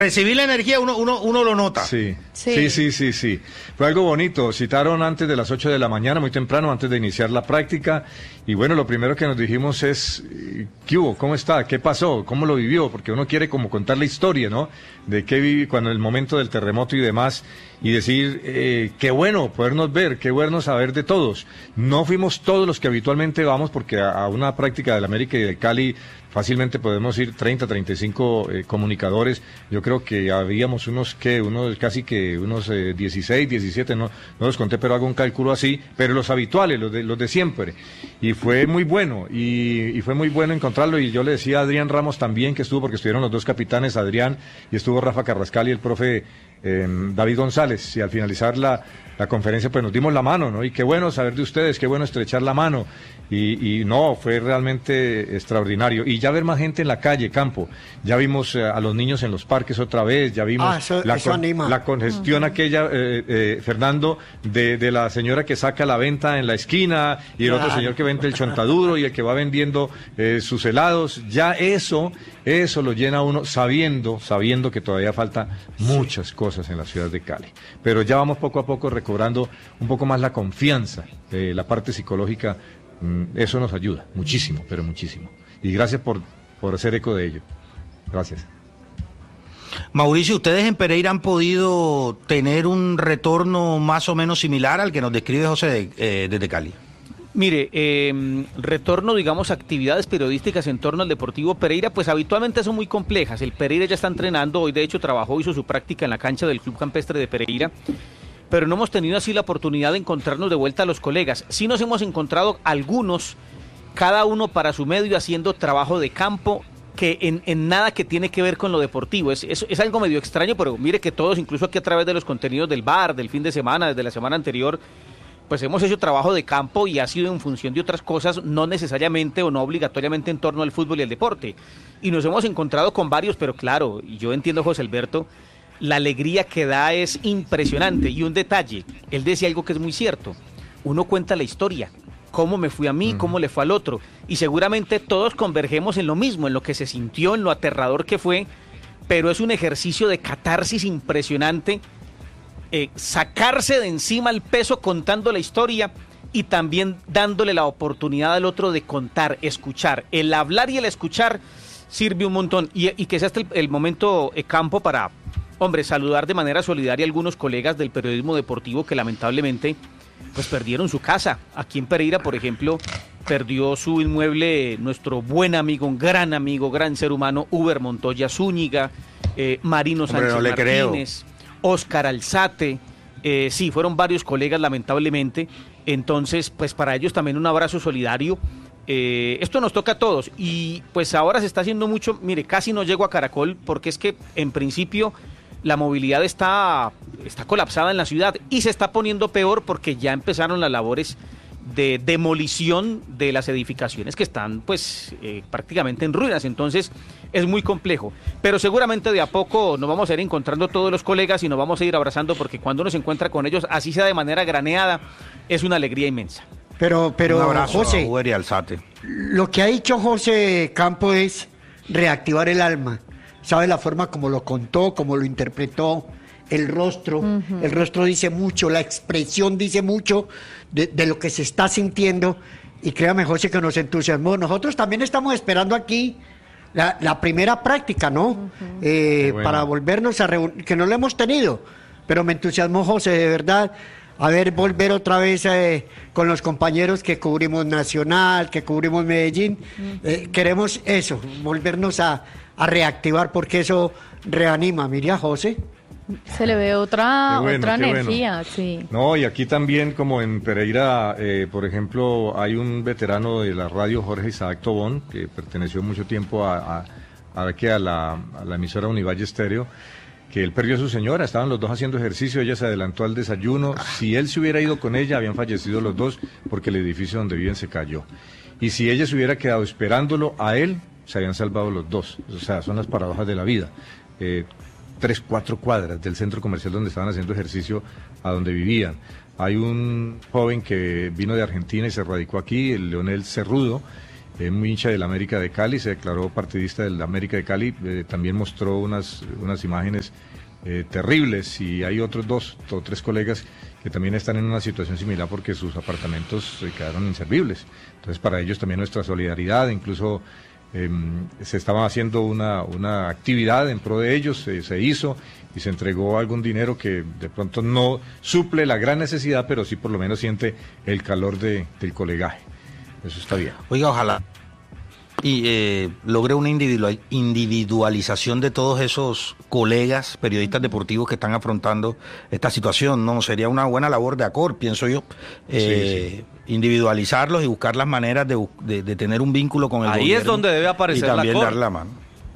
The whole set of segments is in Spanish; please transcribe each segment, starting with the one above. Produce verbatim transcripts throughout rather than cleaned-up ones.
Recibir la energía, uno, uno, uno lo nota. Sí. Sí. sí, sí, sí, sí. Fue algo bonito. Citaron antes de las ocho de la mañana, muy temprano, antes de iniciar la práctica. Y bueno, lo primero que nos dijimos es, ¿qué hubo? ¿Cómo está? ¿Qué pasó? ¿Cómo lo vivió? Porque uno quiere como contar la historia, ¿no? De qué viví cuando el momento del terremoto y demás. Y decir, eh, qué bueno podernos ver, qué bueno saber de todos. No fuimos todos los que habitualmente vamos, porque a, a una práctica del América y del Cali fácilmente podemos ir treinta, treinta y cinco eh, comunicadores. Yo creo que habíamos unos que, unos casi que unos eh, dieciséis, diecisiete, no, no los conté, pero hago un cálculo así, pero los habituales, los de, los de siempre. Y fue muy bueno, y, y fue muy bueno encontrarlo. Y yo le decía a Adrián Ramos también que estuvo, porque estuvieron los dos capitanes, Adrián, y estuvo Rafa Carrascal y el profe eh, David González. Y al finalizar la, la conferencia, pues nos dimos la mano, ¿no? Y qué bueno saber de ustedes, qué bueno estrechar la mano. Y, y no, fue realmente extraordinario. Y ya ver más gente en la calle, Campo. Ya vimos eh, a los niños en los parques otra vez, ya vimos Ah, eso- la, eso anima. la congestión aquella, eh, eh, Fernando, de, de la señora que saca la venta en la esquina y el otro Claro. señor que vende el chontaduro y el que va vendiendo eh, sus helados. Ya eso, eso lo llena uno sabiendo, sabiendo que todavía falta muchas cosas en la ciudad de Cali. Pero ya vamos poco a poco recobrando un poco más la confianza, eh, la parte psicológica. Eso nos ayuda muchísimo, pero muchísimo. Y gracias por, por hacer eco de ello. Gracias. Mauricio, ¿ustedes en Pereira han podido tener un retorno más o menos similar al que nos describe José de, eh, desde Cali? Mire, eh, retorno, digamos, a actividades periodísticas en torno al Deportivo Pereira, pues habitualmente son muy complejas. El Pereira ya está entrenando, hoy de hecho trabajó, hizo su práctica en la cancha del Club Campestre de Pereira, pero no hemos tenido así la oportunidad de encontrarnos de vuelta a los colegas. Sí nos hemos encontrado algunos, cada uno para su medio, haciendo trabajo de campo, que en, en nada que tiene que ver con lo deportivo. Es, es, es algo medio extraño, pero mire que todos, incluso aquí a través de los contenidos del V A R, del fin de semana, desde la semana anterior, pues hemos hecho trabajo de campo y ha sido en función de otras cosas, no necesariamente o no obligatoriamente en torno al fútbol y al deporte. Y nos hemos encontrado con varios, pero claro, y yo entiendo, José Alberto, la alegría que da es impresionante. Y un detalle, él decía algo que es muy cierto, uno cuenta la historia, cómo me fui a mí, uh-huh. cómo le fue al otro, y seguramente todos convergemos en lo mismo, en lo que se sintió, en lo aterrador que fue, pero es un ejercicio de catarsis impresionante, eh, sacarse de encima el peso contando la historia y también dándole la oportunidad al otro de contar, escuchar. El hablar y el escuchar sirve un montón, y, y que sea este el, el momento, eh, Campo, para... Hombre, saludar de manera solidaria a algunos colegas del periodismo deportivo que lamentablemente pues perdieron su casa. Aquí en Pereira, por ejemplo, perdió su inmueble nuestro buen amigo, un gran amigo, gran ser humano, Uber Montoya Zúñiga, eh, Marino Hombre, Sánchez no le Martínez, Óscar Alzate. Eh, sí, fueron varios colegas lamentablemente. Entonces, pues para ellos también un abrazo solidario. Eh, esto nos toca a todos y pues ahora se está haciendo mucho. Mire, casi no llego a Caracol porque es que en principio la movilidad está, está colapsada en la ciudad y se está poniendo peor porque ya empezaron las labores de demolición de las edificaciones que están pues eh, prácticamente en ruinas, entonces es muy complejo, pero seguramente de a poco nos vamos a ir encontrando todos los colegas y nos vamos a ir abrazando porque cuando uno se encuentra con ellos, así sea de manera graneada, es una alegría inmensa. Pero, pero un abrazo José, a Uber y Alzate. Lo que ha dicho José Campo es reactivar el alma. ¿Sabe la forma como lo contó, como lo interpretó? El rostro, uh-huh. el rostro dice mucho, la expresión dice mucho de, de lo que se está sintiendo. Y créame, José, que nos entusiasmó. Nosotros también estamos esperando aquí la, la primera práctica, ¿no? Uh-huh. Eh, bueno. Para volvernos a reunir, que no lo hemos tenido. Pero me entusiasmó, José, de verdad. A ver, volver otra vez eh, con los compañeros que cubrimos Nacional, que cubrimos Medellín. Eh, queremos eso, volvernos a, a reactivar porque eso reanima. Mira, José. Se le ve otra, bueno, otra energía, bueno. sí. No, y aquí también, como en Pereira, eh, por ejemplo, hay un veterano de la radio, Jorge Isaac Tobón, que perteneció mucho tiempo a, a, a, a, la, a la emisora Univalle Estéreo, que él perdió a su señora, estaban los dos haciendo ejercicio, ella se adelantó al desayuno, si él se hubiera ido con ella, habían fallecido los dos, porque el edificio donde viven se cayó. Y si ella se hubiera quedado esperándolo a él, se habían salvado los dos. O sea, son las paradojas de la vida. Eh, tres, cuatro cuadras del centro comercial donde estaban haciendo ejercicio a donde vivían. Hay un joven que vino de Argentina y se radicó aquí, el Leonel Cerrudo, eh, muy hincha del América de Cali, se declaró partidista del América de Cali, eh, también mostró unas, unas imágenes eh, terribles, y hay otros dos o tres colegas que también están en una situación similar porque sus apartamentos eh, quedaron inservibles. Entonces, para ellos también nuestra solidaridad, incluso eh, se estaba haciendo una, una actividad en pro de ellos, eh, se hizo y se entregó algún dinero que de pronto no suple la gran necesidad, pero sí por lo menos siente el calor de, del colegaje. Eso está bien. Oiga, ojalá y eh, logre una individual, individualización de todos esos colegas periodistas deportivos que están afrontando esta situación, ¿no? Sería una buena labor de ACOR, pienso yo, eh, sí, sí. individualizarlos y buscar las maneras de, de, de tener un vínculo con el Ahí gobierno. Es donde debe aparecer y también la dar la mano.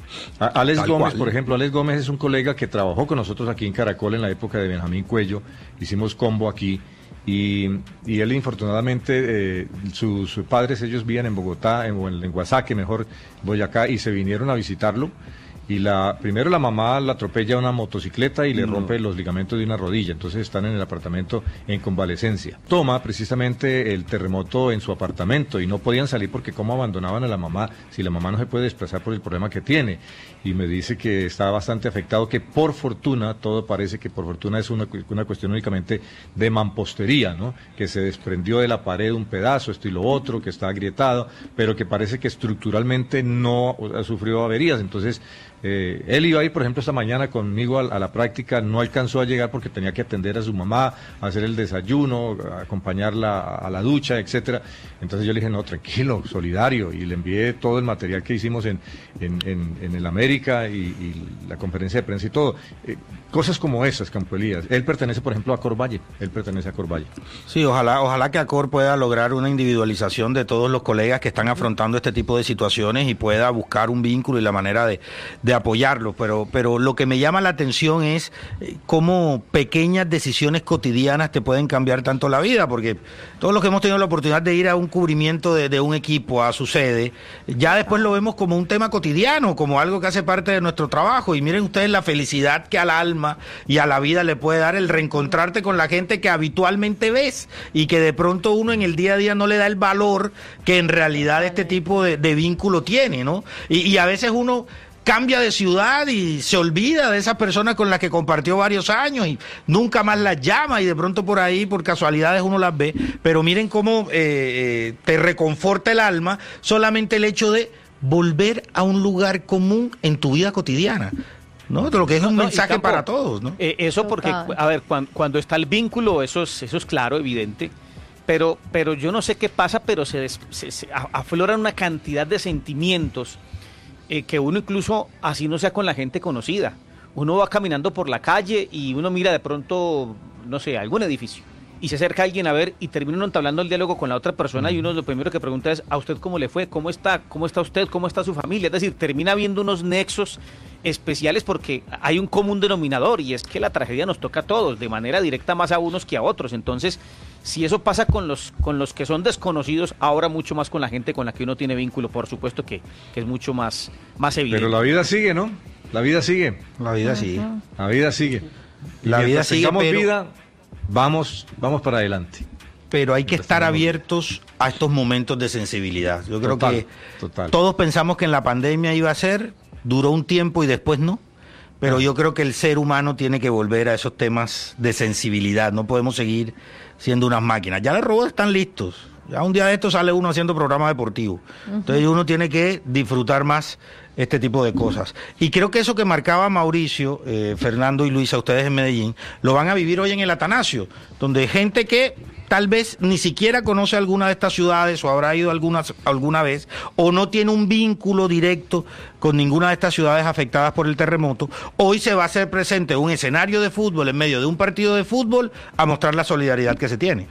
A Alex Tal Gómez, cual. por ejemplo, Alex Gómez es un colega que trabajó con nosotros aquí en Caracol en la época de Benjamín Cuello, hicimos combo aquí, y, y él infortunadamente, eh, sus, sus padres, ellos vivían en Bogotá, en, en Guasaque, mejor, Boyacá, y se vinieron a visitarlo, y la primero la mamá la atropella una motocicleta y le no. rompe los ligamentos de una rodilla, entonces están en el apartamento en convalecencia. Toma precisamente el terremoto en su apartamento y no podían salir porque cómo abandonaban a la mamá si la mamá no se puede desplazar por el problema que tiene, y me dice que está bastante afectado, que por fortuna, todo parece que por fortuna es una, una cuestión únicamente de mampostería, ¿no? Que se desprendió de la pared un pedazo, esto y lo otro, que está agrietado, pero que parece que estructuralmente no ha sufrido averías. Entonces Eh, él iba a ir, por ejemplo, esta mañana conmigo a, a la práctica, no alcanzó a llegar porque tenía que atender a su mamá, hacer el desayuno, acompañarla a, a la ducha, etcétera. Entonces yo le dije, no, tranquilo, solidario, y le envié todo el material que hicimos en, en, en, en el América y, y la conferencia de prensa y todo. Eh, cosas como esas, Campo Elías. Él pertenece, por ejemplo, a Corvalle, él pertenece a Corvalle. Sí, ojalá, ojalá que ACOR pueda lograr una individualización de todos los colegas que están afrontando este tipo de situaciones y pueda buscar un vínculo y la manera de, de apoyarlos, pero, pero lo que me llama la atención es eh, cómo pequeñas decisiones cotidianas te pueden cambiar tanto la vida, porque todos los que hemos tenido la oportunidad de ir a un cubrimiento de, de un equipo, a su sede, ya después lo vemos como un tema cotidiano, como algo que hace parte de nuestro trabajo, y miren ustedes la felicidad que al alma y a la vida le puede dar el reencontrarte con la gente que habitualmente ves y que de pronto uno en el día a día no le da el valor que en realidad este tipo de, de vínculo tiene, ¿no? Y, y a veces uno cambia de ciudad y se olvida de esas personas con las que compartió varios años y nunca más las llama, y de pronto por ahí, por casualidades, uno las ve. Pero miren cómo eh, te reconforta el alma solamente el hecho de volver a un lugar común en tu vida cotidiana, ¿no? De lo que es un No, no, mensaje Campo, para todos, ¿no? Eh, eso porque, Total. a ver, cuando, cuando está el vínculo, eso es, eso es claro, evidente, pero, pero yo no sé qué pasa, pero se, des- se, se a- afloran una cantidad de sentimientos eh, que uno incluso, así no sea con la gente conocida, uno va caminando por la calle y uno mira de pronto, no sé, algún edificio, y se acerca alguien a ver y termina uno entablando el diálogo con la otra persona, y uno lo primero que pregunta es, ¿a usted cómo le fue? ¿Cómo está? ¿Cómo está usted? ¿Cómo está su familia? Es decir, termina viendo unos nexos especiales porque hay un común denominador, y es que la tragedia nos toca a todos, de manera directa más a unos que a otros. Entonces, si eso pasa con los con los que son desconocidos, ahora mucho más con la gente con la que uno tiene vínculo, por supuesto que, que es mucho más, más evidente. Pero la vida sigue, ¿no? La vida sigue, La vida sigue. la vida sigue. Y La vida mientras sigue, tengamos pero- vida, vamos, vamos para adelante. Pero hay que Mientras estar tengamos- abiertos a estos momentos de sensibilidad. Yo creo Total, que total. todos pensamos que en la pandemia iba a ser, duró un tiempo y después no. Pero yo creo que el ser humano tiene que volver a esos temas de sensibilidad. No podemos seguir siendo unas máquinas. Ya los robots están listos. Ya un día de esto sale uno haciendo programas deportivos. Entonces uno tiene que disfrutar más este tipo de cosas. Y creo que eso que marcaba Mauricio, eh, Fernando y Luisa, ustedes en Medellín, lo van a vivir hoy en el Atanasio, donde gente que tal vez ni siquiera conoce alguna de estas ciudades o habrá ido algunas, alguna vez o no tiene un vínculo directo con ninguna de estas ciudades afectadas por el terremoto, hoy se va a hacer presente un escenario de fútbol en medio de un partido de fútbol a mostrar la solidaridad que se tiene.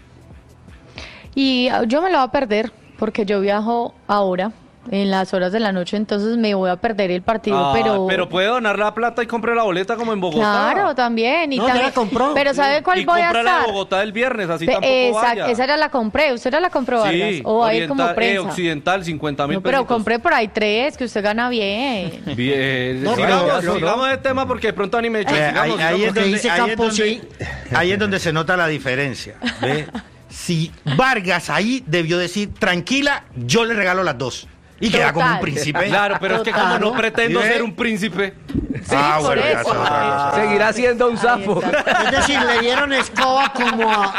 Y ah, yo me lo voy a perder porque yo viajo ahora en las horas de la noche, entonces me voy a perder el partido, Ah, pero... pero puede donar la plata y compre la boleta como en Bogotá. Claro, también. Y No, ya también la compró. Pero ¿sabe cuál y voy a compra la de estar? Bogotá el viernes, así Pe- tampoco exacto, vaya. esa ya la compré. ¿Usted ya la compró, Vargas? Sí, ¿O va a ir como oriental- eh, prensa? occidental, cincuenta mil No, pero pesitos. compré por ahí tres, que usted gana bien. Bien, No, sigamos, no, no, sigamos de tema porque de pronto ni me echo. Eh, sigamos, ahí, ahí sigamos. es porque donde, dice ahí es Campos, donde- sí. ahí es donde se nota la diferencia. ¿Ve? Si Vargas ahí debió decir, tranquila, yo le regalo las dos. Y queda como un Total. príncipe. Claro, pero es que como no pretendo ¿Sí? ser un príncipe. ah, por bueno, ya eso. es otra cosa. Seguirá siendo un Ahí sapo. está. Es decir, le dieron escoba como a...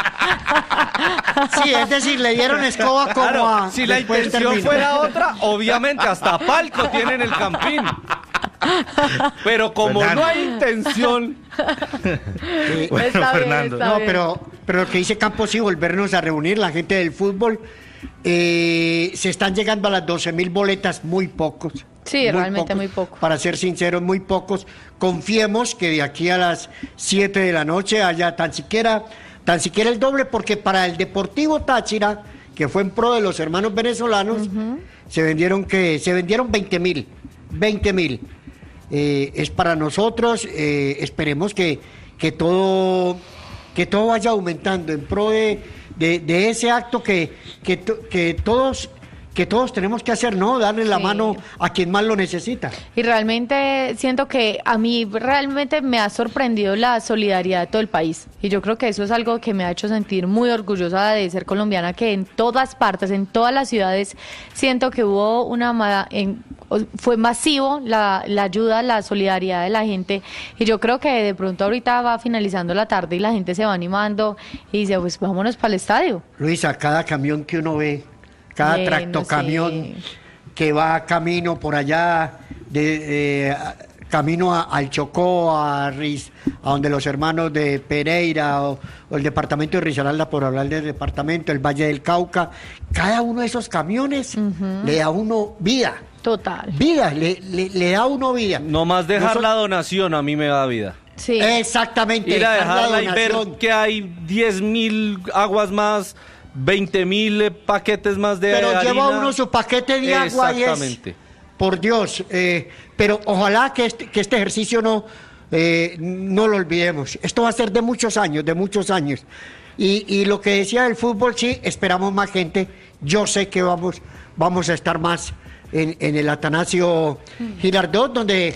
Sí, es decir, le dieron escoba como Claro, a... si la después intención terminó. fuera otra, obviamente hasta palco tienen el Campín. Pero como Fernando. no hay intención, Sí. Bueno, Está bien, Fernando. está No, bien. pero, pero lo que dice Campos, sí, volvernos a reunir, la gente del fútbol, eh, se están llegando a las doce mil boletas, muy pocos. Sí, realmente muy poco. Para ser sinceros, muy pocos. Confiemos que de aquí a las siete de la noche haya tan siquiera, tan siquiera el doble, porque para el Deportivo Táchira, que fue en pro de los hermanos venezolanos, se vendieron que se vendieron veinte mil, veinte mil. Eh, es para nosotros, eh, esperemos que, que todo que todo vaya aumentando en pro de, de, de ese acto que, que, to- que todos que todos tenemos que hacer, ¿no? Darle la Sí. mano a quien más lo necesita. Y realmente siento que a mí realmente me ha sorprendido la solidaridad de todo el país. Y yo creo que eso es algo que me ha hecho sentir muy orgullosa de ser colombiana, que en todas partes, en todas las ciudades, siento que hubo una... ma- en- o- fue masivo la, la ayuda, la solidaridad de la gente. Y yo creo que de pronto ahorita va finalizando la tarde y la gente se va animando y dice, pues vámonos para el estadio. Luisa, cada camión que uno ve, cada Lleno, tractocamión sí. que va camino por allá, de, eh, camino a- al Chocó, a Riz, a donde los hermanos de Pereira o, o el departamento de Risaralda, por hablar del departamento, el Valle del Cauca, cada uno de esos camiones le da a uno vida, Total. vida, le, le, le da a uno vida. nomás dejar Nosotros- la donación a mí me da vida. Sí. Exactamente. Ir a dejar la dejarla y ver donación. que hay diez mil aguas más, veinte mil eh, paquetes más de Pero harina. lleva uno su paquete de agua y es... Exactamente. Por Dios, eh, pero ojalá que este, que este ejercicio no, eh, no lo olvidemos. Esto va a ser de muchos años, de muchos años. Y, y lo que decía del fútbol, sí, esperamos más gente. Yo sé que vamos, vamos a estar más en, en el Atanasio Girardot, donde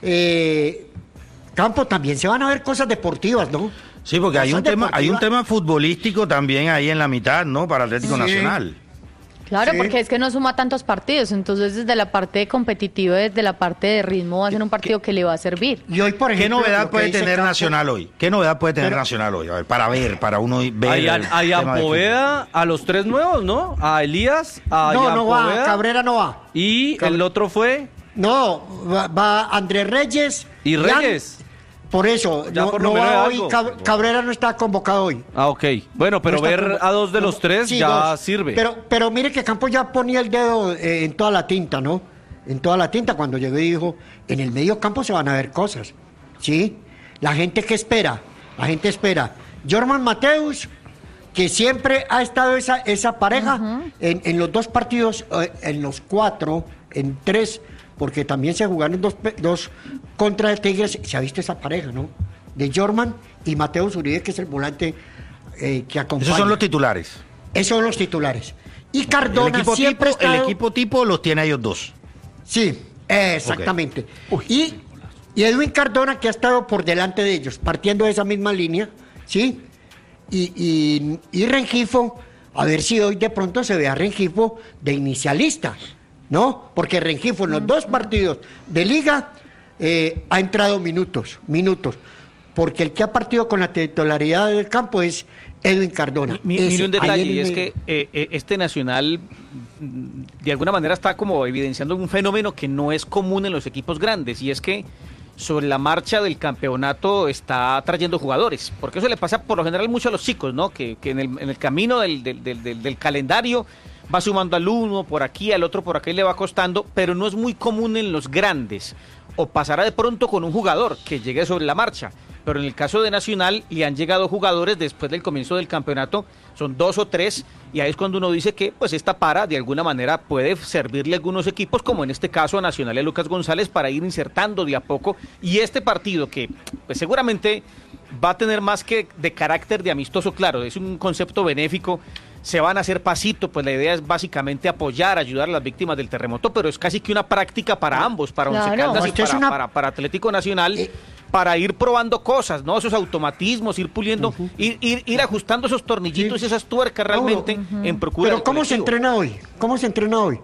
eh, Campo también se van a ver cosas deportivas, ¿no? Sí, porque hay un Cosas tema, hay un deportivas. tema futbolístico también ahí en la mitad, ¿no? Para Atlético Sí. Nacional. Claro, Sí. porque es que no suma tantos partidos, entonces desde la parte competitiva, desde la parte de ritmo, va a ser un partido que le va a servir. Y hoy, por ¿Qué ejemplo, novedad lo que puede dice tener Campo- Nacional hoy? ¿Qué novedad puede tener Pero- Nacional hoy? A ver, para ver, para uno ver. Hay, el hay a tema de Poveda, a los tres nuevos, ¿no? A Elías, a No, Ian no va, Poveda, Cabrera no va. y Cabre- el otro fue No, va, va Andrés Reyes. y Jan- Reyes. Por eso, Ya no, por lo no menos va hay hoy, algo. Cab- Cabrera no está convocado hoy. Ah, ok. Bueno, pero No está ver convo- a dos de los no, tres sí, ya dos. sirve. Pero, pero mire que Campos ya ponía el dedo eh, en toda la tinta, ¿no? En toda la tinta cuando llegó y dijo, en el medio campo se van a ver cosas, ¿sí? La gente que espera, la gente espera. Jorman Mateus, que siempre ha estado esa, esa pareja en, en los dos partidos, eh, en los cuatro, en tres, porque también se jugaron dos, pe- dos contra el Tigres, se ha visto esa pareja, ¿no? De Jorman y Mateus Uribe, que es el volante eh, que acompaña. Esos son los titulares. Esos son los titulares. Y El Cardona equipo, siempre tipo, ha el estado- equipo tipo los tiene ellos dos. Sí, exactamente. Y, y Edwin Cardona, que ha estado por delante de ellos, partiendo de esa misma línea, ¿sí? Y, y, y Rengifo, a ver si hoy de pronto se ve a Rengifo de inicialista, ¿no? Porque Rengifo en los dos partidos de liga eh, ha entrado minutos, minutos. Porque el que ha partido con la titularidad del campo es Edwin Cardona. Mi- Ese, Mire un ahí detalle, en el y es medio. que eh, eh, este Nacional mm, de alguna manera está como evidenciando un fenómeno que no es común en los equipos grandes, y es que sobre la marcha del campeonato está trayendo jugadores, porque eso le pasa por lo general mucho a los chicos, ¿no? Que, que en, el, en el camino del, del, del, del- del calendario va sumando al uno por aquí, al otro por acá y le va costando, pero no es muy común en los grandes, o pasará de pronto con un jugador que llegue sobre la marcha. Pero en el caso de Nacional le han llegado jugadores después del comienzo del campeonato, son dos o tres, y ahí es cuando uno dice que pues esta para de alguna manera puede servirle a algunos equipos, como en este caso a Nacional y a Lucas González, para ir insertando de a poco, y este partido que pues seguramente va a tener más que de carácter de amistoso, claro, es un concepto benéfico, se van a hacer pasito, pues la idea es básicamente apoyar, ayudar a las víctimas del terremoto, pero es casi que una práctica para ambos, para Once Claro. Caldas No, y esto es para, una- para, para Atlético Nacional, Eh, para ir probando cosas, ¿no? Esos automatismos, ir puliendo, ir, ir, ir ajustando esos tornillitos Sí. y esas tuercas realmente Mauro, en procura Pero del ¿cómo se colectivo. entrena hoy? ¿Cómo se entrena hoy?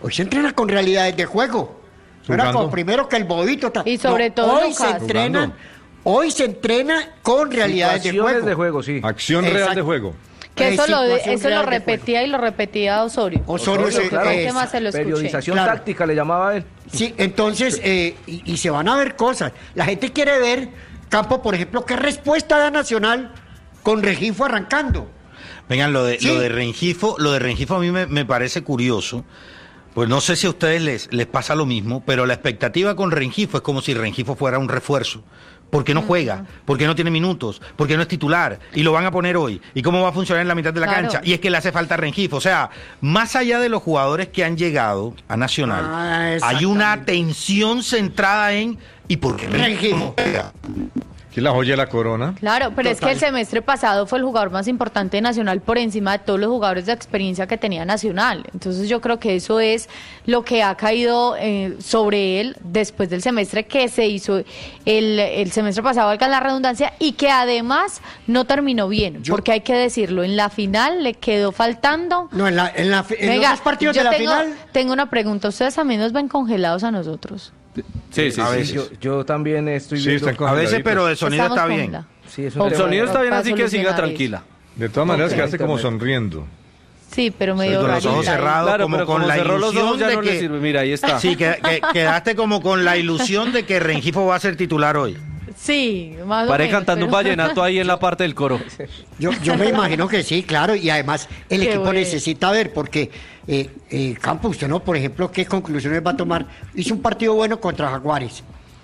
Hoy se entrena con realidades de juego. No era como primero que el bobito. ta- Y sobre no, todo, hoy Lucas. se entrenan, hoy se entrena con realidades de Situaciones juego. de juego, sí. Acción real Exacto. de juego. Que eso lo, Situación eso real lo de repetía y lo repetía Osorio. Osorio, Osorio, se- claro, eh, ¿qué más se lo escuché? Periodización Claro. táctica le llamaba él. Sí, entonces, eh, y, y se van a ver cosas. La gente quiere ver, Campo, por ejemplo, qué respuesta da Nacional con Rengifo arrancando. Vengan, lo de, Sí. lo de Rengifo, lo de Rengifo a mí me, me parece curioso. Pues no sé si a ustedes les, les pasa lo mismo, pero la expectativa con Rengifo es como si Rengifo fuera un refuerzo. Porque no juega, porque no tiene minutos, porque no es titular, y lo van a poner hoy. ¿Y cómo va a funcionar en la mitad de la Claro. cancha? Y es que le hace falta Rengifo. O sea, más allá de los jugadores que han llegado a Nacional, Ah, hay una exactamente. atención centrada en ¿y por qué Rengifo no juega? Aquí la joya de la corona. Claro, pero es que el semestre pasado fue el jugador más importante de Nacional por encima de todos los jugadores de experiencia que tenía Nacional. Entonces yo creo que eso es lo que ha caído eh, sobre él después del semestre que se hizo el, el semestre pasado, valga la redundancia, y que además no terminó bien, Yo- porque hay que decirlo, en la final le quedó faltando... No, en, la, en, la, en Venga, los dos partidos yo de la tengo, final. tengo una pregunta, ¿ustedes también nos ven congelados a nosotros? Sí, sí, A sí. veces. Yo, yo también estoy Sí, viendo. están A veces, congeladitos. pero el sonido Estamos está bien. congelados. Sí, es un Ok. El tema- sonido está bien, Para así que siga solucionar tranquila. De todas maneras, Ok, quedaste como internet. sonriendo. Sí, pero medio con los ojos rarita. cerrados, Claro, como pero con como la cerró los ilusión ojos ya de no que... le sirve. Mira, ahí está. Sí, que, que- quedaste como con la ilusión de que Rengifo va a ser titular hoy. Sí, más o Paré menos, cantando un pero- vallenato ahí en la parte del coro. Yo, yo me imagino que sí, claro, y además el Qué equipo bueno. necesita ver, porque eh, eh, Campo, usted no, por ejemplo, ¿qué conclusiones va a tomar? Hizo un partido bueno contra Jaguares.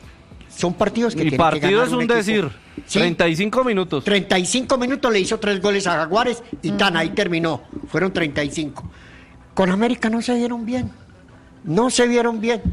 Son partidos que Y tienen que partido ganar es un equipo. decir. Sí, treinta y cinco minutos. treinta y cinco minutos le hizo tres goles a Jaguares y tan ahí terminó. Fueron treinta y cinco. Con América no se vieron bien. No se vieron bien.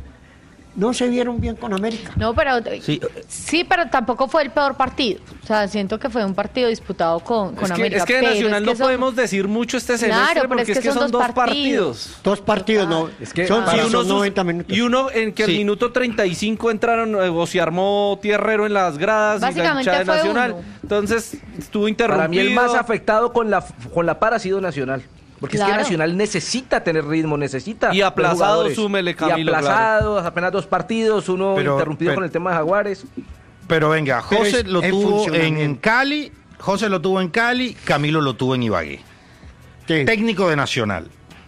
No se vieron bien con América. No, pero Sí. sí. pero tampoco fue el peor partido. O sea, siento que fue un partido disputado con, con Es que, América. es que de pero Nacional es no que son- podemos decir mucho este semestre Claro, pero porque es que, son, dos partidos. partidos. Dos partidos, no. Es que son, para sí, Y uno, son sus- noventa minutos. y uno en que al Sí. minuto treinta y cinco entraron eh, o se armó Tierrero en las gradas y la Básicamente hinchada de fue Nacional. uno. Entonces estuvo interrumpido. Para mí el más afectado con la con la par ha sido Nacional. Porque es Claro. que Nacional necesita tener ritmo, necesita Y ver aplazado, jugadores. súmele, Camilo, Y aplazados, apenas dos partidos, uno Pero- interrumpido pero- con el tema de Jaguares. Pero venga, Pero José es lo en tuvo en funcionamiento. Cali, José lo tuvo en Cali, Camilo lo tuvo en Ibagué. Sí. Técnico de Nacional.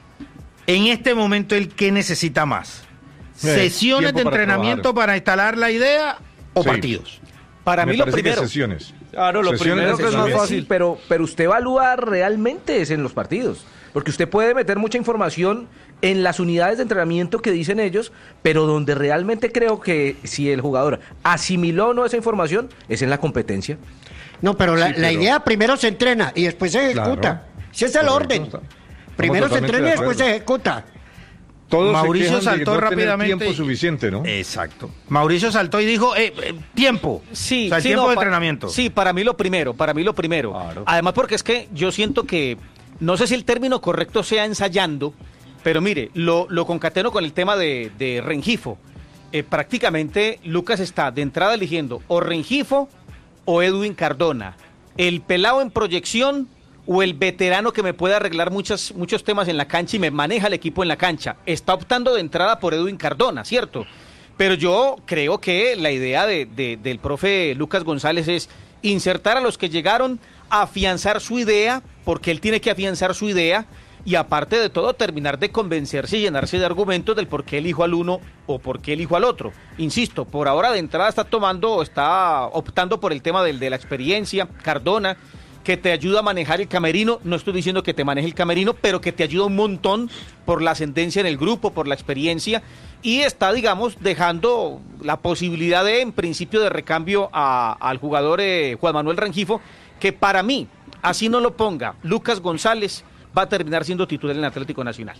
En este momento, ¿el qué necesita más? Eh, ¿Sesiones de tiempo para entrenamiento trabajar. para instalar la idea o Sí. partidos? Para Me mí lo parece que primero. sesiones. Claro, lo Sesiones primero de que es más sesiones. fácil. Sí, pero, pero usted evalúa realmente es en los partidos. Porque usted puede meter mucha información en las unidades de entrenamiento que dicen ellos, pero donde realmente creo que si el jugador asimiló o no esa información es en la competencia. No, pero la, Sí, la pero- idea primero se entrena y después se ejecuta. Claro. Ese es el Correcto, orden. está- Primero se totalmente entrena y de después se acuerdo. ejecuta. Todos Mauricio se quejan de saltó no tener rápidamente tiempo y- suficiente, ¿no? Exacto. Mauricio saltó y dijo, eh, eh, tiempo. Sí, o sea, el sí, tiempo no, de pa- entrenamiento. Sí, para mí lo primero, para mí lo primero. Claro. Además porque es que yo siento que, no sé si el término correcto sea ensayando, pero mire, lo, lo concateno con el tema de, de Rengifo. Eh, prácticamente Lucas está de entrada eligiendo o Rengifo o Edwin Cardona. El pelado en proyección o el veterano que me puede arreglar muchas, muchos temas en la cancha y me maneja el equipo en la cancha. Está optando de entrada por Edwin Cardona, ¿cierto? Pero yo creo que la idea de, de- del profe Lucas González es insertar a los que llegaron, afianzar su idea, porque él tiene que afianzar su idea, y aparte de todo, terminar de convencerse y llenarse de argumentos del por qué elijo al uno o por qué elijo al otro. Insisto, por ahora de entrada está tomando, está optando por el tema del, de la experiencia, Cardona, que te ayuda a manejar el camerino. No estoy diciendo que te maneje el camerino, pero que te ayuda un montón por la ascendencia en el grupo, por la experiencia, y está, digamos, dejando la posibilidad de, en principio, de recambio a- al jugador eh, Juan Manuel Rengifo, que para mí, así no lo ponga Lucas González, va a terminar siendo titular en el Atlético Nacional.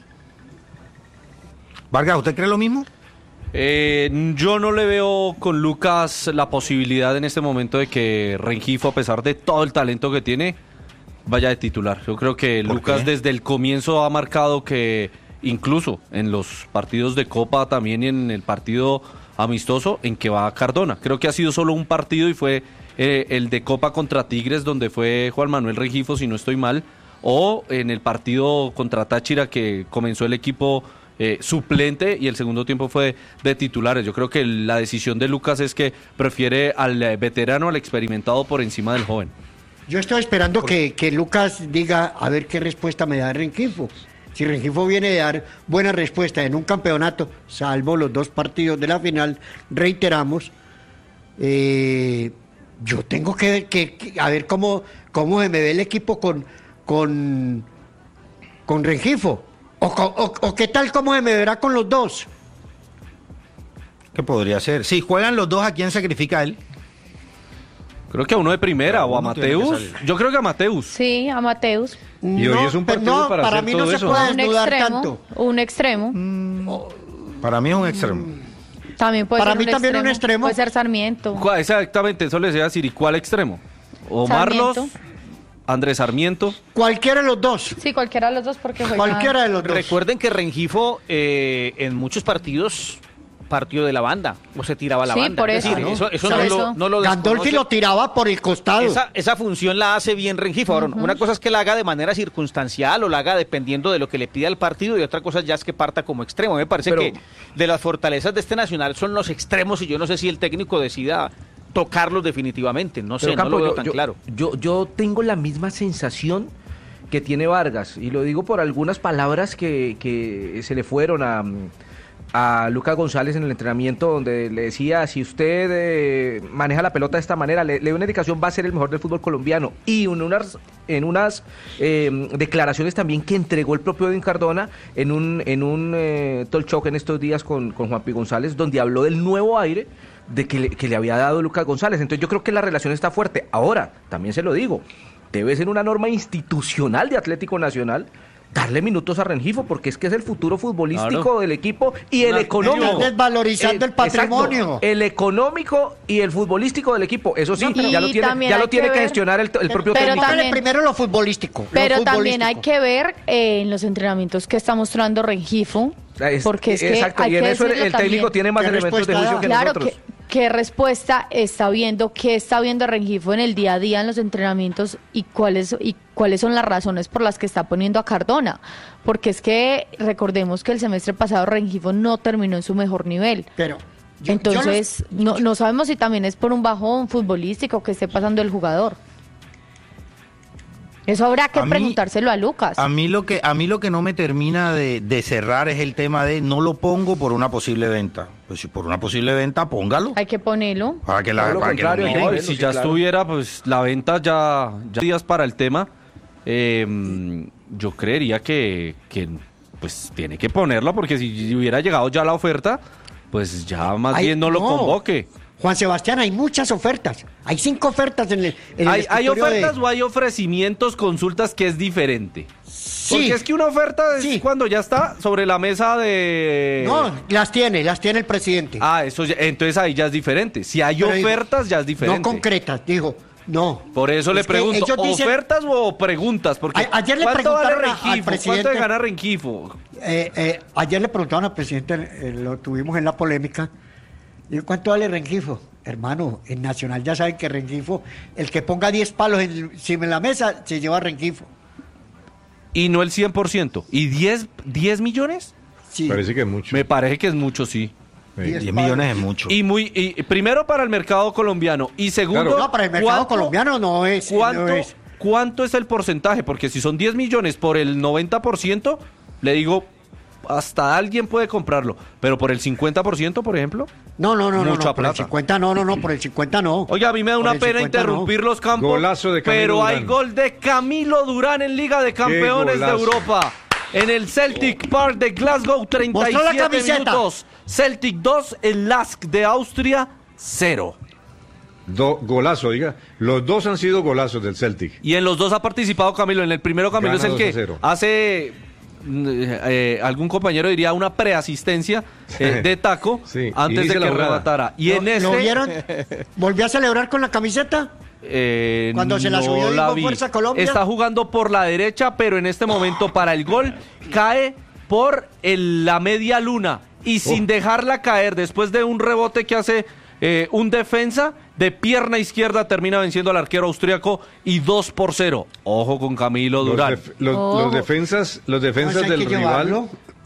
Vargas, ¿usted cree lo mismo? Eh, yo no le veo con Lucas la posibilidad en este momento de que Rengifo, a pesar de todo el talento que tiene, vaya de titular. Yo creo que ¿Por Lucas qué? desde el comienzo ha marcado que incluso en los partidos de Copa, también en el partido amistoso, en que va Cardona. Creo que ha sido solo un partido y fue eh, el de Copa contra Tigres, donde fue Juan Manuel Rengifo, si no estoy mal, o en el partido contra Táchira, que comenzó el equipo eh, suplente y el segundo tiempo fue de titulares. Yo creo que la decisión de Lucas es que prefiere al eh, veterano, al experimentado por encima del joven. Yo estoy esperando que, que Lucas diga a ver qué respuesta me da Rengifo. Si Rengifo viene a dar buena respuesta en un campeonato, salvo los dos partidos de la final, reiteramos, eh, yo tengo que ver que, que- a ver cómo, cómo se me ve el equipo con, con, con Rengifo. O, co- o, o qué tal cómo se me verá con los dos. ¿Qué podría ser? Si juegan los dos, ¿a quién sacrifica él? Creo que a uno de primera o a Uno tiene que Mateus. salir. Yo creo que a Mateus. Sí, a Mateus. Y hoy es un pero partido no, para hacer mí todo no eso. se puede Un desnudar extremo. tanto. Un extremo. Para mí es un extremo. También puede Para ser mí un también un extremo. extremo. Puede ser Sarmiento. ¿Cuál- Exactamente, eso les decía decir. ¿Y cuál extremo? O Marlos, Sarmiento. Andrés Sarmiento. Cualquiera de los dos. Sí, cualquiera de los dos porque juega. Cualquiera de los dos. Recuerden que Rengifo eh, en muchos partidos partió de la banda o se tiraba a la Sí, banda. por Es eso. decir, eso, eso Por no, eso. Lo, no lo Gandolfi desconoce. lo tiraba por el costado. Esa, esa función la hace bien Rengifo. Ahora, una cosa es que la haga de manera circunstancial o la haga dependiendo de lo que le pida el partido y otra cosa ya es que parta como extremo. Me parece Pero- que de las fortalezas de este Nacional son los extremos y yo no sé si el técnico decida tocarlos definitivamente. No sé, Pero, no Campo, lo veo yo, tan yo- claro. Yo, yo tengo la misma sensación que tiene Vargas, y lo digo por algunas palabras que, que se le fueron a, a Lucas González en el entrenamiento, donde le decía, si usted eh, maneja la pelota de esta manera, le, le doy una indicación, va a ser el mejor del fútbol colombiano. Y en unas, en unas eh, declaraciones también que entregó el propio Edwin Cardona en un, en un eh, talk show en estos días con, con Juan P. González, donde habló del nuevo aire de que le, que le había dado Lucas González. Entonces yo creo que la relación está fuerte. Ahora, también se lo digo, debe ser una norma institucional de Atlético Nacional darle minutos a Rengifo, porque es que es el futuro futbolístico Claro. del equipo y el Una- económico. Están desvalorizando el patrimonio. exacto, el económico y el futbolístico del equipo. Eso sí, No, pero- ya lo Y tiene, también ya lo hay tiene que que, ver- gestionar el, el propio pero técnico. también- primero lo futbolístico. lo Pero también hay futbolístico. que ver eh, en los entrenamientos que está mostrando Rengifo, Es- porque es que exacto, hay y en que eso el, decirlo el técnico también. tiene más ¿Qué elementos de respuesta juicio da? que Claro, nosotros. que, ¿qué respuesta está viendo, qué está viendo Rengifo en el día a día en los entrenamientos y cuáles y cuáles son las razones por las que está poniendo a Cardona? Porque es que recordemos que el semestre pasado Rengifo no terminó en su mejor nivel. Pero yo- yo Entonces, los- no, no sabemos si también es por un bajón futbolístico que esté pasando el jugador. Eso habrá que A mí- preguntárselo a Lucas. A mí lo que a mí lo que no me termina de, de cerrar es el tema de no lo pongo por una posible venta. Pues si por una posible venta, póngalo. Hay que ponerlo. Para que la Todo lo para que lo contrario, miren. no, No, y eso si sí, ya claro. estuviera, pues la venta ya, ya días para el tema, eh, yo creería que, que pues tiene que ponerlo, porque si hubiera llegado ya la oferta, pues ya más Ay, bien no lo no. convoque. Juan Sebastián, hay muchas ofertas. Hay cinco ofertas en el, en el ¿Hay, hay escritorio de- ofertas o hay ofrecimientos, consultas, que es diferente? Sí. Porque es que una oferta es Sí. cuando ya está sobre la mesa de... No, las tiene, las tiene el presidente. Ah, eso ya- entonces ahí ya es diferente. Si hay Pero digo, ofertas, ya es diferente. No concretas, digo, no. Por eso le Es que pregunto, ellos dicen- ¿ofertas o preguntas? Porque A- ayer le ¿cuánto vale preguntaron a- al Rengifo? presidente- ¿Cuánto gana Rengifo? Eh, eh, ayer le preguntaron al presidente, eh, lo tuvimos en la polémica, y ¿cuánto vale Rengifo? Hermano, en Nacional ya saben que Rengifo, el que ponga diez palos encima de la mesa, se lleva a Rengifo. Y no el cien por ciento. ¿Y diez, diez millones? Sí. Parece que es mucho. Me parece que es mucho, sí. Sí. diez diez millones es mucho. Y muy y primero para el mercado colombiano y segundo, Claro. No, para el mercado ¿cuánto- colombiano no es. ¿Cuánto, no es. ¿Cuánto es el porcentaje? Porque si son diez millones por el noventa por ciento, le digo, hasta alguien puede comprarlo. Pero por el cincuenta por ciento, por ejemplo. No, no, no, no, Mucha no, por el plata. cincuenta no, no, no, por el cincuenta no. Oye, a mí me da Por una el pena cincuenta no. interrumpir los campos. Golazo de Camilo Pero hay Durán. gol de Camilo Durán en Liga de Campeones de golazo. Europa. En el Celtic Park de Glasgow, treinta y Mostró la siete camiseta. minutos. Celtic dos, el Lask de Austria cero. Do- golazo, diga. Los dos han sido golazos del Celtic. Y en los dos ha participado Camilo. En el primero Camilo Gana es el dos a que cero. hace, mm, eh, algún compañero diría, una preasistencia eh, de taco Sí, y antes de dice que la jugada. rematara. Y en ¿Lo- este... ¿Lo vieron? ¿Volvió a celebrar con la camiseta? Eh, Cuando se la no subió, la dijo, vi. "Fuerza Colombia". Está jugando por la derecha, pero en este momento para el gol cae por el- la media luna y sin dejarla caer después de un rebote que hace eh, un defensa de pierna izquierda termina venciendo al arquero austriaco y dos por cero. Ojo con Camilo Los, Durán. def- los- Oh. los defensas, los defensas Pues hay del que rival llevarlo.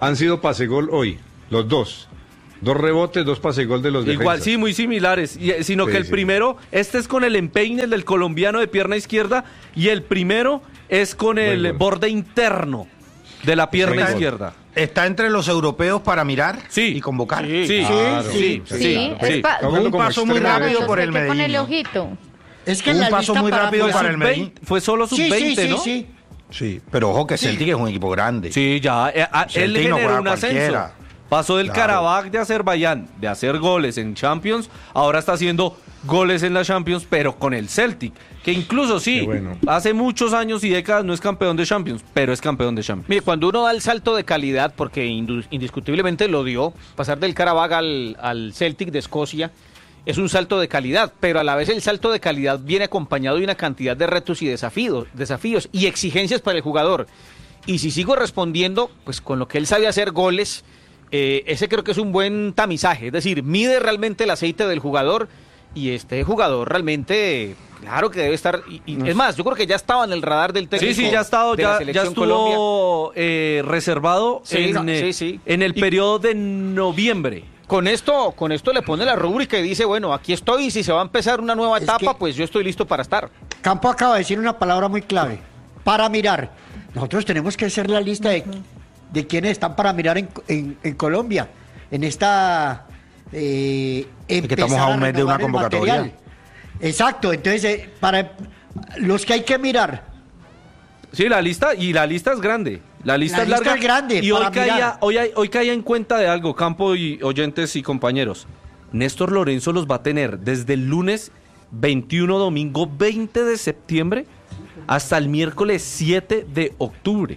han sido pase-gol hoy, los dos. Dos rebotes, dos pase-gol de los defensas. Igual, sí, muy similares, y, sino Sí, que el sí. primero, este es con el empeine del colombiano de pierna izquierda, y el primero es con el Buen gol. borde interno de la pierna Buen gol. izquierda. Está entre los europeos para mirar Sí. y convocar. Sí. Sí, Claro, sí, sí, sí, Sí, sí. es pa- Tómalo Un como paso muy extremo rápido derecho. por el Los que Medellín. con el ¿no? ojito. Es que Un en la paso lista muy para rápido mirar- para el Medellín. Sub-veinte, fue solo sub Sí, sí, veinte, sí, ¿no? sí. Sí, pero ojo que Celtic es un equipo grande. Sí, ya, eh, ah, él Celtic no generó juega un ascenso. cualquiera. Pasó del Claro. Karabakh de Azerbaiyán, de hacer goles en Champions, ahora está haciendo goles en la Champions, pero con el Celtic, que incluso sí, Qué bueno. hace muchos años y décadas no es campeón de Champions, pero es campeón de Champions. Mire, cuando uno da el salto de calidad, porque indu- indiscutiblemente lo dio, pasar del Karabakh al, al Celtic de Escocia es un salto de calidad, pero a la vez el salto de calidad viene acompañado de una cantidad de retos y desafíos, desafíos y exigencias para el jugador. Y si sigo respondiendo, pues con lo que él sabe hacer goles, eh, ese creo que es un buen tamizaje, es decir, mide realmente el aceite del jugador y este jugador realmente, claro que debe estar, y, y es más, yo creo que ya estaba en el radar del técnico. Sí, sí, ya ha estado, de la ya, ya selección Colombia. estuvo eh, reservado Sí, en, eh, sí, sí. en el Y- periodo de noviembre. Con esto, con esto le pone la rúbrica y dice, bueno, aquí estoy y si se va a empezar una nueva Es etapa, que- pues yo estoy listo para estar. Campo acaba de decir una palabra muy clave. Para mirar. Nosotros tenemos que hacer la lista de, de quienes están para mirar en, en- en Colombia. En esta... Eh, que estamos empezar a un mes de una renovar el convocatoria. material. Exacto. Entonces, eh, para los que hay que mirar. Sí, la lista, y la lista es grande. La lista La es lista larga. es grande, Y hoy para caía, mirar. hoy, hay- hoy caía en cuenta de algo, Campo y oyentes y compañeros. Néstor Lorenzo los va a tener desde el lunes veintiuno, domingo veinte de septiembre, hasta el miércoles siete de octubre.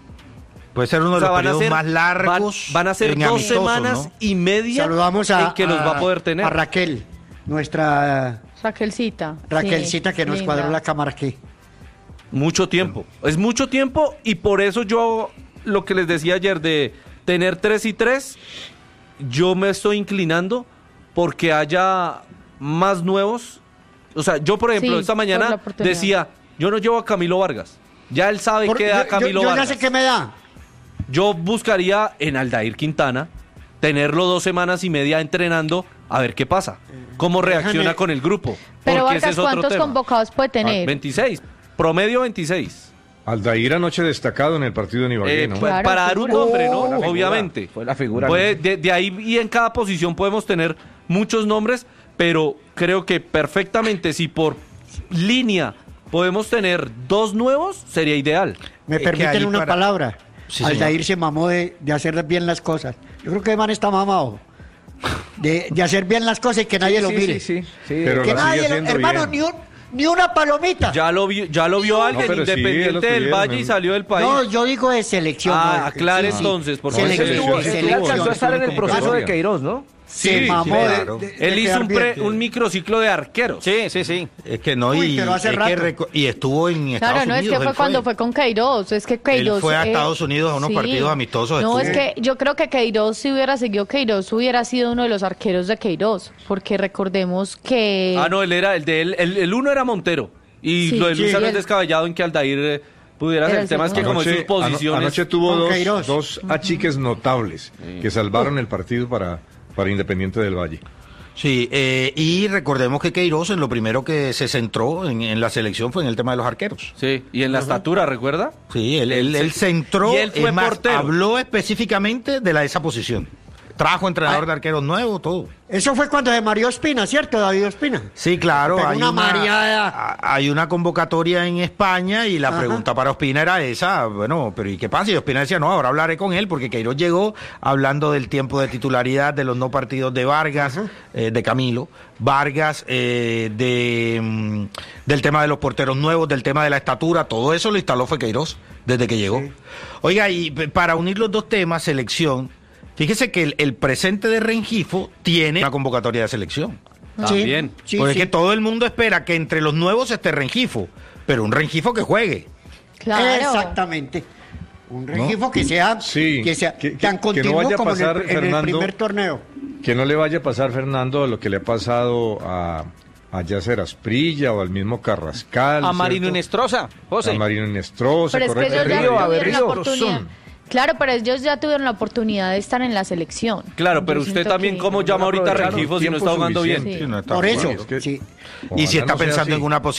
Puede ser uno O de sea, los van a periodos ser, más largos. van, van a ser en dos amistosos, semanas ¿no? y media Saludamos a, en que los va a poder tener. a Raquel, nuestra Raquelcita. Raquelcita sí, que nos linda. cuadró la cámara aquí. Mucho tiempo. Es mucho tiempo y por eso yo, lo que les decía ayer de tener tres y tres, yo me estoy inclinando porque haya más nuevos. O sea, yo por ejemplo, Sí, esta por la mañana oportunidad. decía, yo no llevo a Camilo Vargas. Ya él sabe Por- qué da yo- Camilo yo, yo ya Vargas. sé qué me da. Yo buscaría en Aldair Quintana tenerlo dos semanas y media entrenando a ver qué pasa, cómo reacciona Déjame- con el grupo. Pero porque ese Vargas, es otro ¿cuántos tema. convocados puede Ah, tener? veintiséis, promedio veintiséis. Aldair anoche destacado en el partido de Ibagué, Eh, ¿no? pa- Claro, para dar un figura. nombre, ¿no? Oh, fue la figura, Obviamente. fue la figura. Puede- de, de ahí y en cada posición podemos tener muchos nombres, pero creo que perfectamente si por línea podemos tener dos nuevos, sería ideal. Me Es que permiten ahí una para- palabra. Sí, Aldair señor. se mamó de, de hacer bien las cosas. Yo creo que el man está mamado. De, de hacer bien las cosas y que nadie Sí, lo sí, mire. sí, sí, sí. Pero Que lo sigue nadie lo- haciendo hermano, bien. ni, un, ni una palomita. Ya lo vio, ya lo vio alguien, pero sí, Independiente lo del tuvieron, Valle y ¿no? salió del país. No, yo digo de selección. Ah, no, aclare sí, sí. entonces, porque Selección, selección, Estuvo- sí, él estuvo, alcanzó a estar en el estuvo proceso de convocatoria. Queiroz, ¿no? Se Sí, mamó sí, de- claro. de, de Él hizo quedar un, bien. pre- un microciclo de arqueros. Sí, sí, sí. Es que no, Uy, y, pero hace es que rato. reco- y estuvo en Estados Claro, no, Unidos. es que fue él cuando fue con Queiroz, es que Queiroz... Él fue a eh, Estados Unidos a unos partidos amistosos, No, estuvo. es que yo creo que Queiroz, si hubiera seguido Queiroz, hubiera sido uno de los arqueros de Queiroz, porque recordemos que... Ah, no, él era, el de él, el, el uno era Montero. Y Sí, lo de Luis sí. Alves Y el- descabellado en que Aldair eh, pudiera Era ser. el El tema es que segundo. como en sus ano- posiciones... anoche tuvo Con dos, Queiroz. dos achiques notables que salvaron el partido para, para Independiente del Valle. Sí, eh, y recordemos que Queiroz en lo primero que se centró en, en la selección fue en el tema de los arqueros. Sí, y en la estatura, ¿recuerda? Sí, él, él, él centró, Y él fue es más, portero. habló específicamente de la, esa posición. Trajo entrenador Ay. de arqueros nuevo, todo. Eso fue cuando se Mario Espina, ¿cierto, David Espina? Sí, claro, Pegó hay una una, mareada. a- hay una convocatoria en España y la Ajá. pregunta para Ospina era esa, bueno, pero ¿y qué pasa? Y Ospina decía, no, ahora hablaré con él porque Queiroz llegó hablando del tiempo de titularidad, de los no partidos de Vargas, eh, de Camilo, Vargas, eh, de, mm, del tema de los porteros nuevos, del tema de la estatura, todo eso lo instaló fue Queiroz desde que llegó. Oiga, y p- para unir los dos temas, selección, fíjese que el, el presente de Rengifo tiene una convocatoria de selección. También. Sí, Porque sí. es que todo el mundo espera que entre los nuevos esté Rengifo, pero un Rengifo que juegue. Claro. Exactamente. Un regifo que sea, Sí, que sea que- que- tan que no continuo vaya a como en el- pasar, en, el, Fernando. primer torneo. Que no le vaya a pasar, Fernando, lo que le ha pasado a, a Yasser Asprilla o al mismo Carrascal. A Marino ¿cierto? Inestrosa, José. A Marino Inestrosa, Pero es que correcto. ellos ya Berrío, a tuvieron la Berrío. oportunidad. Son. Claro, pero ellos ya tuvieron la oportunidad de estar en la selección. Claro, pero Yo usted siento también, que- ¿cómo llama ahorita a aprovecharon Rengifo si no tiempo está jugando bien? suficiente. Sí, no está Por eso, jugando. Es que- sí. Y si Ojalá está no sea pensando así. en una posibilidad